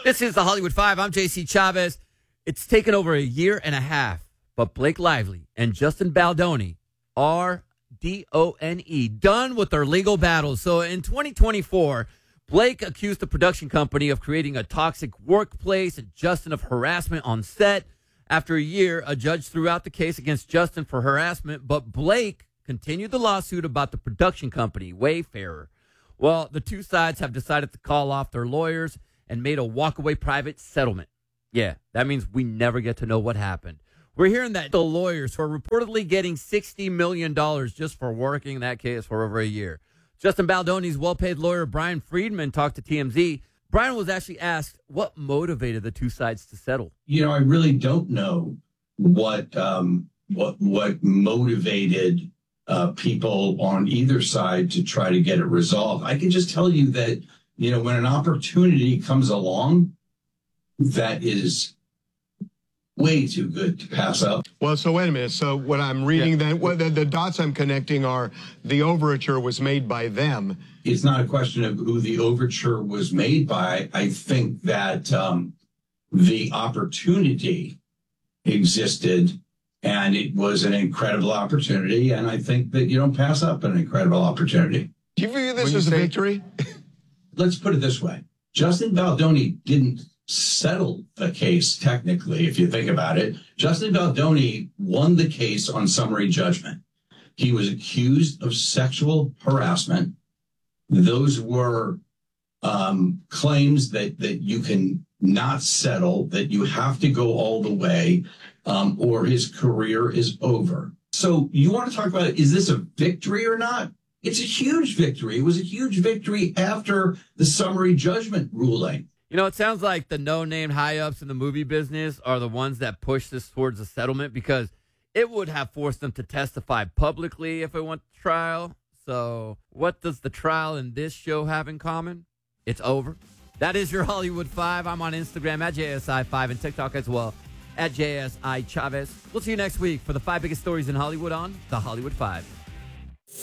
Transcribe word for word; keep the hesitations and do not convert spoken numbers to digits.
This is the Hollywood Five. I'm J C Chavez. It's taken over a year and a half, but Blake Lively and Justin Baldoni are D O N E, done with their legal battles. So in twenty twenty-four, Blake accused the production company of creating a toxic workplace and Justin of harassment on set. After a year, a judge threw out the case against Justin for harassment, but Blake continued the lawsuit about the production company, Wayfarer. Well, the two sides have decided to call off their lawyers and made a walkaway private settlement. Yeah, that means we never get to know what happened. We're hearing that the lawyers are reportedly getting sixty million dollars just for working that case for over a year. Justin Baldoni's well-paid lawyer, Brian Friedman, talked to T M Z. Brian was actually asked what motivated the two sides to settle. You know, I really don't know what um, what what motivated uh, people on either side to try to get it resolved. I can just tell you that, you know, when an opportunity comes along that is way too good to pass up. Well, so wait a minute. So what I'm reading Yeah. then, what the, the dots I'm connecting are the overture was made by them. It's not a question of who the overture was made by. I think that um, the opportunity existed, and it was an incredible opportunity. And I think that you don't pass up an incredible opportunity. Do you view this When you as a say- victory? Let's put it this way. Justin Baldoni didn't settle the case, technically, if you think about it. Justin Baldoni won the case on summary judgment. He was accused of sexual harassment. Those were um, claims that, that you can not settle, that you have to go all the way, um, or his career is over. So you want to talk about, is this a victory or not? It's a huge victory. It was a huge victory after the summary judgment ruling. You know, it sounds like the no-name high-ups in the movie business are the ones that push this towards a settlement because it would have forced them to testify publicly if it went to trial. So what does the trial and this show have in common? It's over. That is your Hollywood Five. I'm on Instagram at J S I five and TikTok as well at J S I Chavez. We'll see you next week for the five biggest stories in Hollywood on The Hollywood Five.